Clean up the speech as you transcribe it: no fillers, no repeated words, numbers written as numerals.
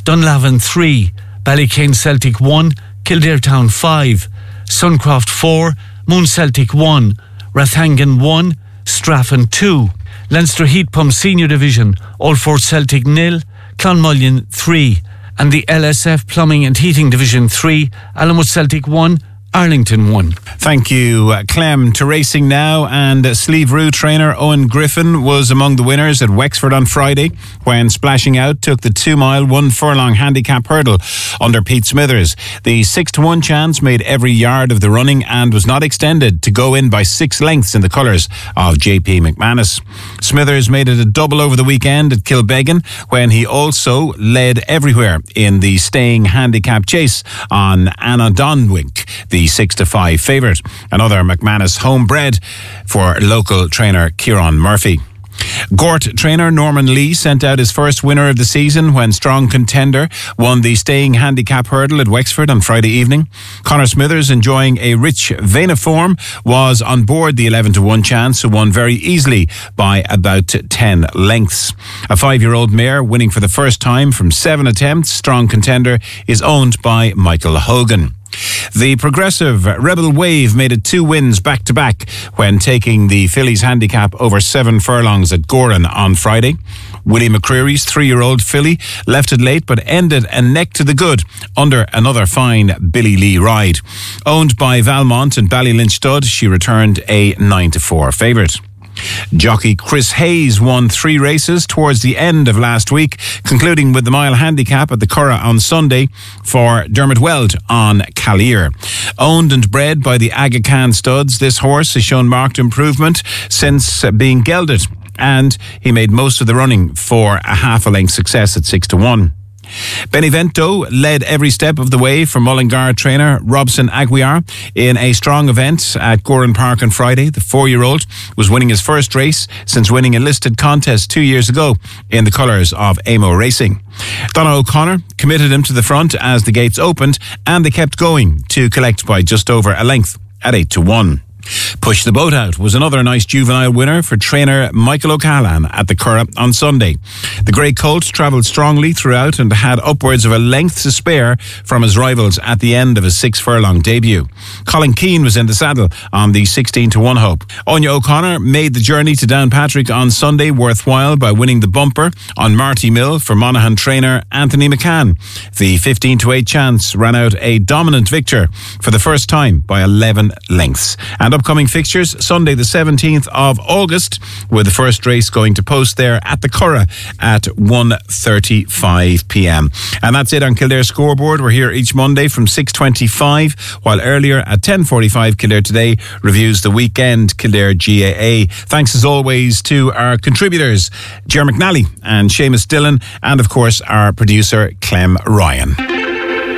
Dunlavin 3, Ballycane Celtic 1, Kildare Town 5, Suncroft 4, Moon Celtic 1, Rathangan 1, Straffan 2, Leinster Heat Pump Senior Division, Old Fort Celtic 0, Clonmullion 3, and the LSF Plumbing and Heating Division 3, Allenwood Celtic 1, Arlington 1. Thank you, Clem. To racing now, and Slieve Roo trainer Owen Griffin was among the winners at Wexford on Friday when Splashing Out took the 2 mile 1 furlong handicap hurdle under Pete Smithers. The 6-1 chance made every yard of the running and was not extended to go in by 6 lengths in the colours of JP McManus. Smithers made it a double over the weekend at Kilbeggan when he also led everywhere in the staying handicap chase on Anna Donwick, the 6-5 favourite. Another McManus homebred for local trainer Kieran Murphy. Gort trainer Norman Lee sent out his first winner of the season when Strong Contender won the staying handicap hurdle at Wexford on Friday evening. Conor Smithers, enjoying a rich vein of form, was on board the 11-1 chance, who won very easily by about 10 lengths. A 5-year-old mare winning for the first time from 7 attempts, Strong Contender is owned by Michael Hogan. The progressive Rebel Wave made it 2 wins back-to-back when taking the fillies handicap over 7 furlongs at Goran on Friday. Willie McCreary's 3-year-old filly left it late but ended a neck to the good under another fine Billy Lee ride. Owned by Valmont and Ballylynch Stud, she returned a 9-4 favourite. Jockey Chris Hayes won 3 races towards the end of last week, concluding with the mile handicap at the Curragh on Sunday for Dermot Weld on Callear. Owned and bred by the Aga Khan studs, this horse has shown marked improvement since being gelded, and he made most of the running for a half a length success at 6-1. Benevento led every step of the way for Mullingar trainer Robson Aguiar in a strong event at Goran Park on Friday. The 4-year-old was winning his first race since winning a listed contest 2 years ago in the colours of Amo Racing. Donna O'Connor committed him to the front as the gates opened, and they kept going to collect by just over a length at 8-1. Push the Boat Out was another nice juvenile winner for trainer Michael O'Callaghan at the Curragh on Sunday. The Grey Colt travelled strongly throughout and had upwards of a length to spare from his rivals at the end of his 6-furlong debut. Colin Keane was in the saddle on the 16-1 hope. Anya O'Connor made the journey to Downpatrick on Sunday worthwhile by winning the bumper on Marty Mill for Monaghan trainer Anthony McCann. The 15-8 chance ran out a dominant victor for the first time by 11 lengths. And upcoming fixtures, Sunday the 17th of August, with the first race going to post there at the Curragh at 1:35pm. And that's it on Kildare Scoreboard. We're here each Monday from 6:25, while earlier at 10:45 Kildare Today reviews the weekend Kildare GAA. Thanks as always to our contributors, Ger McNally and Seamus Dillon, and of course our producer Clem Ryan.